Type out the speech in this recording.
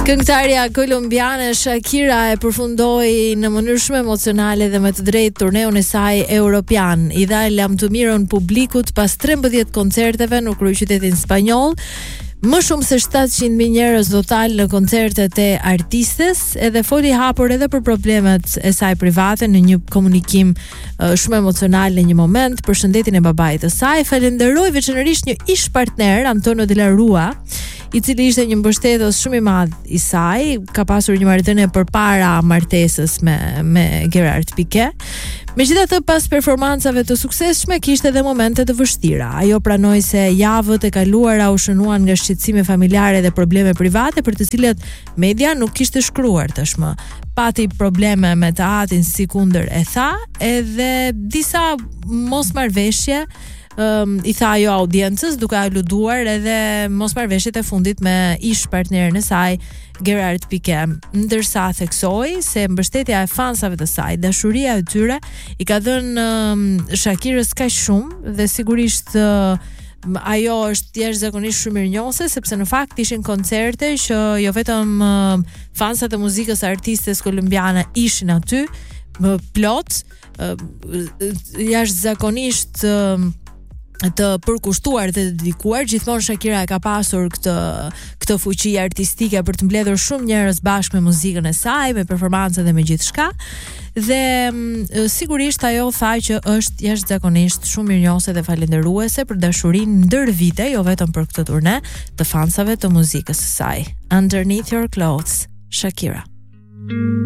Këngëtarja kolumbiane Shakira e përfundoi në mënyrë shumë emocionale dhe me të drejtë turneun e saj europian. I dha lam të mirën publikut pas 13 koncerteve në kryeqytetin spanjoll. Më shumë se 700.000 njerëz total në koncertet e artistes, edhe foli hapur edhe për problemet e saj private në një komunikim shumë emocional në një moment për shëndetin e babait të saj. Falenderoi veçanërisht një ish partner, Antonio de la Rua, i cili ishte një mbështetës shumë i madh i saj, ka pasur një marrëdhënie përpara martesës me Gerard Piqué. Megjithatë, pas performancave të suksesshme, kishte edhe momente të vështira. Ajo pranoi se javët e kaluara u shënuan nga shqetësime familjare dhe probleme private për të cilat media nuk kishte shkruar tashmë. Pati probleme me të atin si kundër e tha, edhe disa mosmarrveshje i tha ajo audiencës, duke aluduar edhe mosmarrveshjet e fundit me ish partnerin e saj, Gerard Piqué, ndërsa theksoi se mbështetja e fansave të saj, dashuria e tyre i ka dhënë Shakirës kaq shumë dhe sigurisht ajo është jashtëzakonisht shumë mirënjohëse, sepse në fakt ishin koncerte që jo vetëm fansat e muzikës artistes kolumbiane ishin aty, plot, jashtëzakonisht të përkushtuar dhe dedikuar. Gjithmonë Shakira e ka pasur këtë fuqi artistike për të mbledhur shumë njerëz bashkë me muzikën e saj, me performanca dhe me gjithçka. Dhe sigurisht ajo tha që është jashtëzakonisht shumë mirënjohëse dhe falendëruese për dashurinë ndër vite, jo vetëm për këtë turne të fansave të muzikës së saj. Underneath Your Clothes, Shakira.